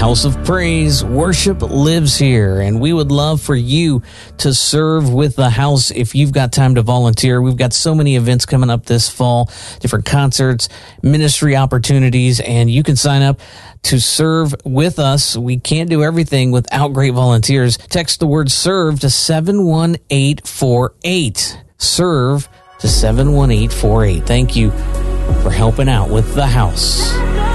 House of Praise. Worship lives here, and we would love for you to serve with the house if you've got time to volunteer. We've got so many events coming up this fall, different concerts, ministry opportunities, and you can sign up to serve with us. We can't do everything without great volunteers. Text the word SERVE to 71848. SERVE to 71848. Thank you for helping out with the house.